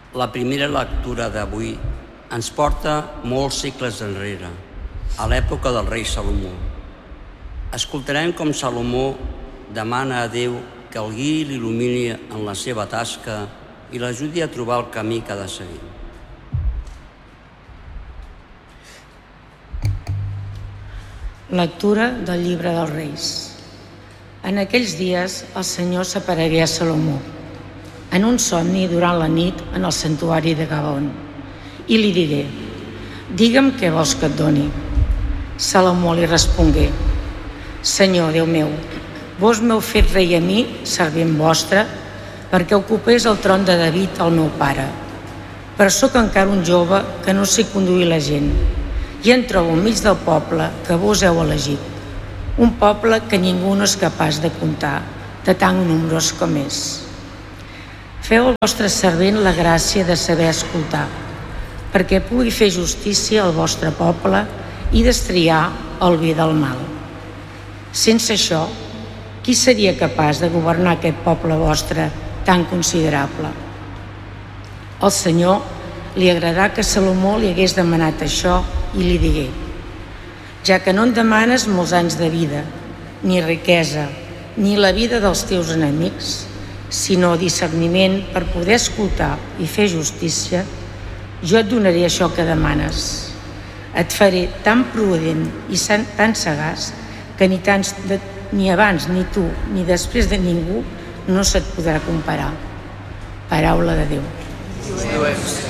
La primera lectura d'avui ens porta molts segles enrere, a l'època del rei Salomó. Escoltarem com Salomó demana a Déu que el guiï i l'il·lumini en la seva tasca i l'ajudi a trobar el camí que ha de seguir. Lectura del llibre dels Reis. En aquells dies el Senyor s'aparegué a Salomó en un somni durant la nit en el santuari de Gabaon i li digué: «Digue'm què vols que et doni». Salomó li respongué: «Senyor, Déu meu, vos m'heu fet rei a mi, servent vostre, perquè ocupés el tron de David, el meu pare. Però sóc encara un jove que no sé conduir la gent i em trobo enmig del poble que vos heu elegit, un poble que ningú no és capaç de comptar, de tan nombrós com és. Feu al vostre servent la gràcia de saber escoltar, perquè pugui fer justícia al vostre poble i destriar el bé del mal. Sense això, qui seria capaç de governar aquest poble vostre tan considerable?» Al Senyor li agradà que Salomó li hagués demanat això i li digué: «Ja que no em demanes molts anys de vida, ni riquesa, ni la vida dels teus enemics, sinó discerniment per poder escoltar i fer justícia, jo et donaré això que demanes. Et faré tan prudent i tan sagaç que ni abans, ni tu, ni després de ningú no se't podrà comparar». Paraula de Déu.